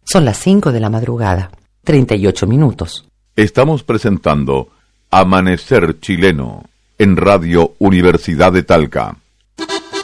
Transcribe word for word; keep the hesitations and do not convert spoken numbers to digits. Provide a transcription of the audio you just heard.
Son las cinco de la madrugada, treinta y ocho minutos. Estamos presentando Amanecer Chileno en Radio Universidad de Talca.